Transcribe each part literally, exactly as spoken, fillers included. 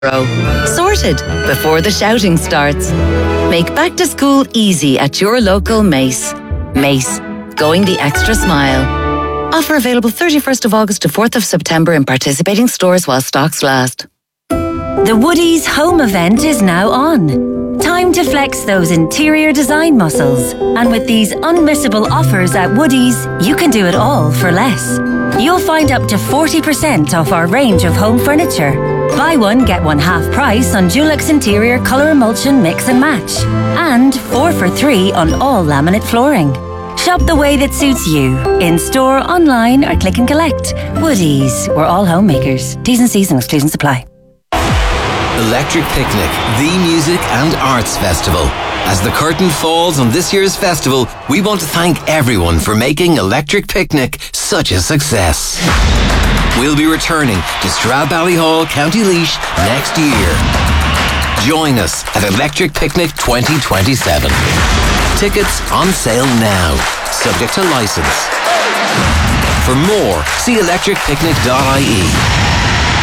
Sorted before the shouting starts. Make back to school easy at your local Mace. Mace, going the extra mile. Offer available thirty-first of August to fourth of September in participating stores while stocks last. The Woodies home event is now on. Time to flex those interior design muscles. And with these unmissable offers at Woodies, you can do it all for less. You'll find up to forty percent off our range of home furniture. Buy one, get one half price on Dulux Interior Colour Emulsion Mix and Match. And four for three on all laminate flooring. Shop the way that suits you. In store, online or click and collect. Woodies, we're all homemakers. T's and C's and exclusions apply. Electric Picnic, the music and arts festival. As the curtain falls on this year's festival, we want to thank everyone for making Electric Picnic such a success. We'll be returning to Stradbally, County Laois next year. Join us at Electric Picnic twenty twenty-seven. Tickets on sale now, subject to licence. For more, see electric picnic dot I E.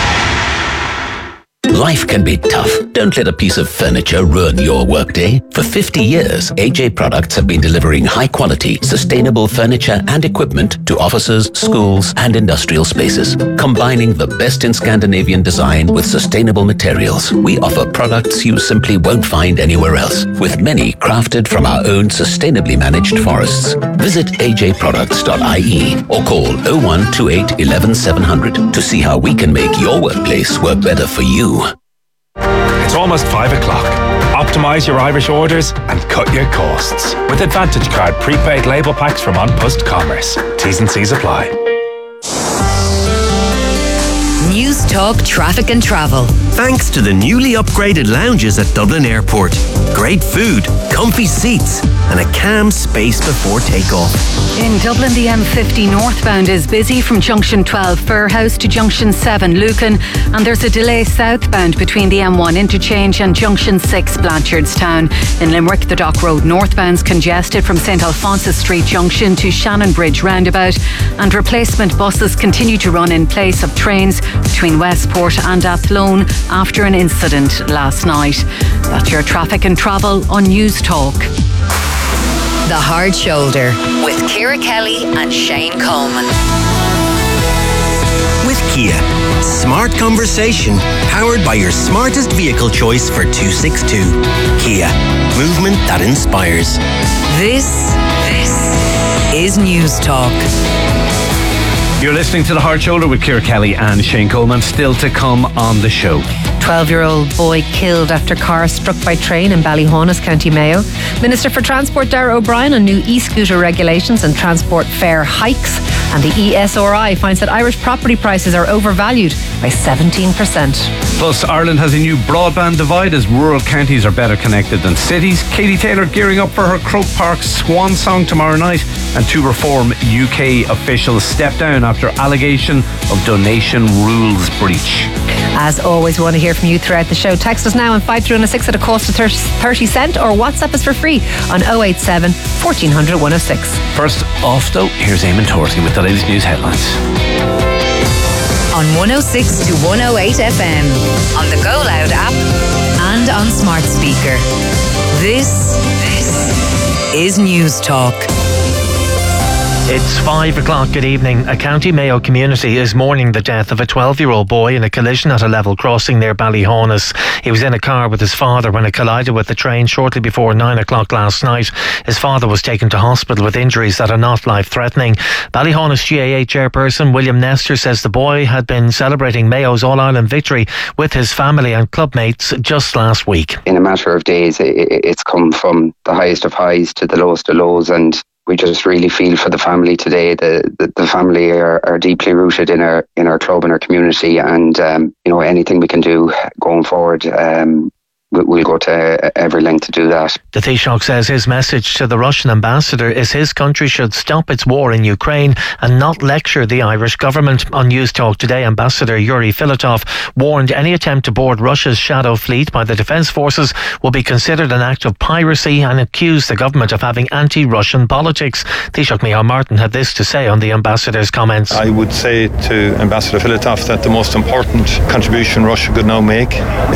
Life can be tough. Don't let a piece of furniture ruin your workday. For fifty years, A J Products have been delivering high-quality, sustainable furniture and equipment to offices, schools and industrial spaces. Combining the best in Scandinavian design with sustainable materials, we offer products you simply won't find anywhere else, with many crafted from our own sustainably managed forests. Visit A J products dot I E or call oh one two eight, one one seven hundred to see how we can make your workplace work better for you. It's almost five o'clock. Optimise your Irish orders and cut your costs with Advantage Card prepaid label packs from An Post Commerce. T's and C's apply. News Talk Traffic and Travel. Thanks to the newly upgraded lounges at Dublin Airport. Great food, comfy seats and a calm space before takeoff. In Dublin, the M fifty northbound is busy from junction twelve Fairhouse to junction seven Lucan, and there's a delay southbound between the M one interchange and junction six Blanchardstown. In Limerick, the Dock Road northbound's congested from St Alphonsus Street junction to Shannon Bridge roundabout, and replacement buses continue to run in place of trains between Westport and Athlone after an incident last night. That's your traffic and travel on News Talk. The Hard Shoulder with Ciara Kelly and Shane Coleman. With Kia, smart conversation powered by your smartest vehicle choice for two sixty-two. Kia, movement that inspires. This, this is News Talk. You're listening to The Hard Shoulder with Ciara Kelly and Shane Coleman. Still to come on the show. twelve-year-old boy killed after car struck by train in Ballyhaunis, County Mayo. Minister for Transport Darragh O'Brien on new e-scooter regulations and transport fare hikes. And the E S R I finds that Irish property prices are overvalued by seventeen percent. Plus, Ireland has a new broadband divide as rural counties are better connected than cities. Katie Taylor gearing up for her Croke Park swan song tomorrow night. And two Reform U K officials step down after allegation of donation rules breach. As always, we want to hear from you throughout the show. Text us now on five three oh six at a cost of thirty cent or WhatsApp us for free on oh eight seven, fourteen hundred, one oh six. First off though, here's Eamon Dorsey with the latest news headlines. On one oh six to one oh eight F M, on the Go Loud app and on smart speaker. This, this is News Talk. It's five o'clock. Good evening. A County Mayo community is mourning the death of a twelve-year-old boy in a collision at a level crossing near Ballyhaunis. He was in a car with his father when it collided with the train shortly before nine o'clock last night. His father was taken to hospital with injuries that are not life-threatening. Ballyhaunis G A A chairperson William Nestor says the boy had been celebrating Mayo's All-Ireland victory with his family and clubmates just last week. In a matter of days, it's come from the highest of highs to the lowest of lows, and we just really feel for the family today. The the, the family are, are deeply rooted in our in our club and our community, and um, you know, anything we can do going forward, um, we'll go to every length to do that. The Taoiseach says his message to the Russian ambassador is his country should stop its war in Ukraine and not lecture the Irish government. On News Talk Today, Ambassador Yuri Filatov warned any attempt to board Russia's shadow fleet by the Defence Forces will be considered an act of piracy and accused the government of having anti-Russian politics. Taoiseach Micheál Martin had this to say on the ambassador's comments. I would say to Ambassador Filatov that the most important contribution Russia could now make